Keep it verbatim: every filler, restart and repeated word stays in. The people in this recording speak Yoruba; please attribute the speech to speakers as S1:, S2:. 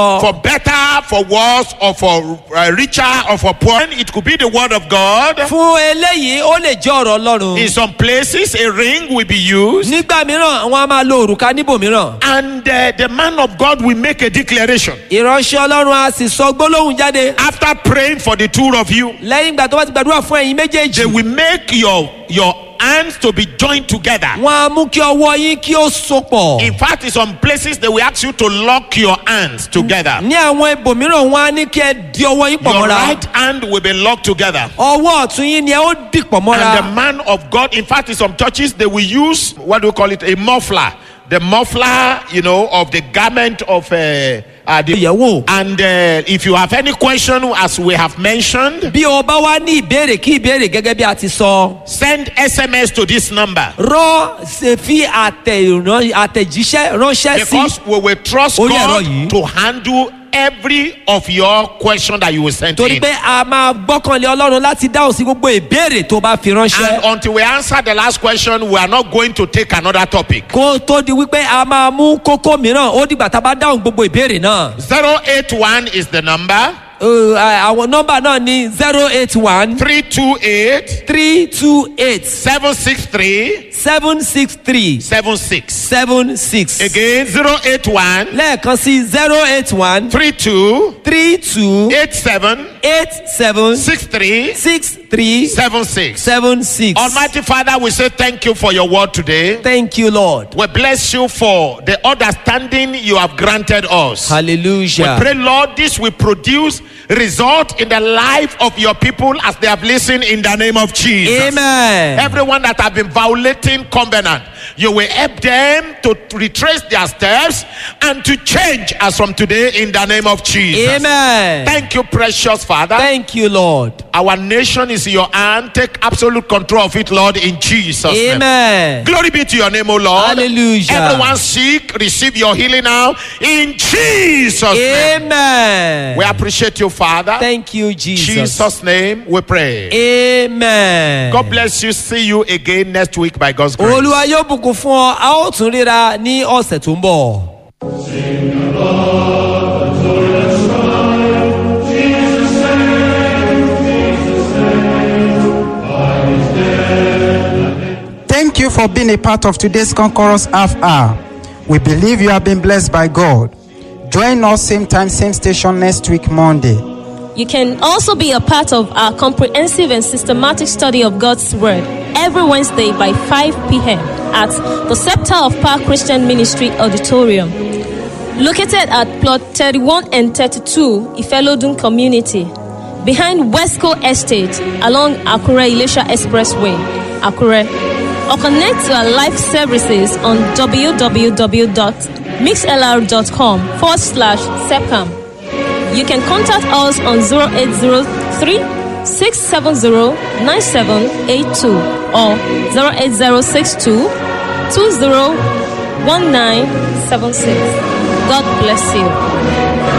S1: For better, for worse, or for uh, richer, or for poor, it could be the word of God.
S2: Fún eléyìí, ó lè jẹ́ ọ̀rọ̀ Ọlọ́run.
S1: In some places, a ring will be used.
S2: Nígbà mìíràn, wọ́n á máa lo òrùka níbòmíràn.
S1: And uh, the man of God will make a declaration.
S2: Ìránṣẹ́ Ọlọ́run á sì sọ gbólóhùn jáde.
S1: After praying for the two of you,
S2: Lẹ́yìn ìgbà tó bá ti gbàdúrà fún ẹ̀yin méjèèjì.
S1: they will make your your hands to be joined together.
S2: Wọ́n á mú kí ọwọ́ yín kí ó sopọ̀.
S1: In fact, in some places they will ask you to lock your hands together.
S2: Ní àwọn ibòmíràn, wọ́n á ní kí ẹ di ọwọ́ yín pọ̀
S1: Your
S2: mọ́ra.
S1: right hand will be locked together.
S2: Ọwọ́ ọ̀tún yín ni ẹ ó dì pọ̀ mọ́ra.
S1: And the man of God, in fact, in some churches, they will use, what do you call it, a muffler. The muffler, you know, of the garment of uh, uh, the...
S2: Ìyẹ̀wò.
S1: And uh, if you have any question, as we have mentioned,
S2: Bí o bá wá ní ìbéèrè kí ìbéèrè gẹ́gẹ́ bí a ti sọ.
S1: send S M S to this number.
S2: Rán ṣe fi àtẹ̀- àtẹ̀jíṣẹ́ ránṣẹ́ sí.
S1: Because we will trust
S2: Orí ẹ̀rọ
S1: God
S2: yìí.
S1: to handle every of your question that you will send
S2: Torí
S1: in.
S2: pé a máa gbọ́kànlé Ọlọ́run láti dáhùn sí gbogbo ìbéèrè tó bá fi
S1: And
S2: ránṣẹ́.
S1: until we answer the last question, we are not going to take another topic.
S2: Kó tó di wípé a máa mú kókó mìíràn, ó dìgbà tá a bá dáhùn gbogbo ìbéèrè náà.
S1: zero eight one is the number.
S2: Uh, Àwọn nọ́mbà náà ní zero eight one
S1: three two eight
S2: three two eight
S1: seven six three
S2: seven six three
S1: seven six.
S2: seven six.
S1: Again, zero eight one
S2: Lẹ́ẹ̀kan sí zero eight one
S1: three two
S2: three two
S1: eight seven
S2: eight seven
S1: six three
S2: six three
S1: seven six.
S2: seven six.
S1: Almighty Father, we say thank you for your word today.
S2: Thank you, Lord.
S1: We bless you for the understanding you have granted us.
S2: Hallelujah.
S1: We pray, Lord, this will produce result in the life of your people as they have listened in the name of Jesus.
S2: Amen.
S1: Everyone that have been violating covenant, you will help them to retrace their steps and to change as from today in the name of Jesus.
S2: Amen.
S1: Thank you, precious Father.
S2: Thank you, Lord.
S1: Our nation is in your hand. Take absolute control of it, Lord, in Jesus' name.
S2: Amen.
S1: Glory be to your name, O Lord.
S2: Hallelujah.
S1: Everyone sick, receive your healing now in Jesus' name.
S2: Amen.
S1: We appreciate you, Father.
S2: Thank you, Jesus.
S1: Jesus' name we pray.
S2: Amen.
S1: God bless you. See you again next week by God's grace.
S2: Olúwa yóò bùkún fún ọ, a ó tún ríra ní ọ̀sẹ̀ tó ń bọ̀.
S3: Thank you for being a part of today's Conquerors Half Hour. We believe you have been blessed by God. Join us same time, same station next week, Monday.
S4: You can also be a part of our comprehensive and systematic study of God's Word every Wednesday by five p.m. at the Scepter of Power Christian Ministry Auditorium, located at plot thirty-one and thirty-two Ifelodun Community, behind Westco Estate along Akure-Ilesha Expressway, Akure. Or connect to our live services on www.mixlr.com forward slash sepcam. You can contact us on zero eight zero three, six seven zero, nine seven eight two or zero eight zero six two, two zero one nine seven six. God bless you.